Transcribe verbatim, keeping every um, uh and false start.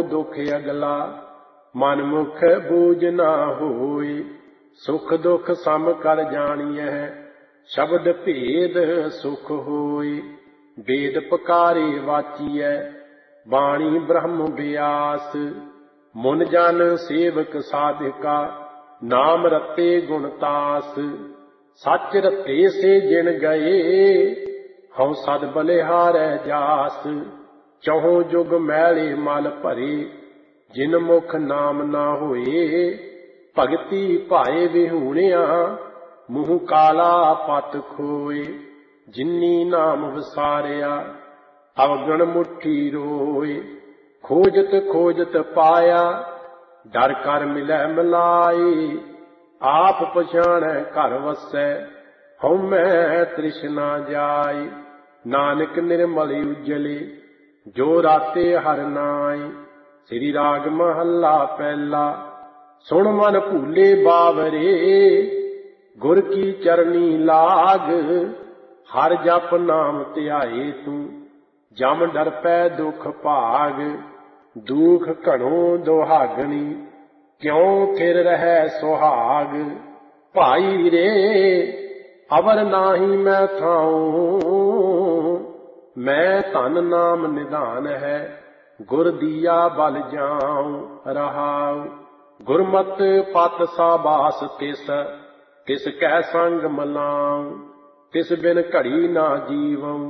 दुख अगला, मन मुख बूझ ना होए। सुख दुख सम कर जानिए, शब्द भेद सुख होए। वेद पकारे वाचिए, बाणी ब्रह्म व्यास। मुन जन सेवक साधिका, नाम रते गुणतास। सच रते से जिन गए, हਉ सद बलिहारै जास। चौहों जुग मैले मल भरे, जिन मुख नाम ना होए। भगति भाए विहूणिया, मुँह काला पत खोए। जिन्नी नाम विसारिया, अवगण मुट्ठी रोए। खोजत खोजत पाया, डर कर मिलै मिलाए। आप पछाणै घर वसै, हਉ मैं तृष्णा जाए। नानक निर्मल उजले, जो राते हर नाए। श्री राग महला पहला, सुन मन भूले बावरे। गुर की चरनी लाग, हर जप नाम ध्याए तू। जम डर पै दुख भाग, दुख घणो दुहागनी। क्यों फिर रहै सुहाग, भाई रे अवर नाही मैं थाऊं। मैं धन नाम निधान है, गुर दिया बल जाऊं। रहाऊ गुरमत पत साबास तिस, तिस कै संग मलाऊं। तिस बिन घड़ी ना जीवऊं,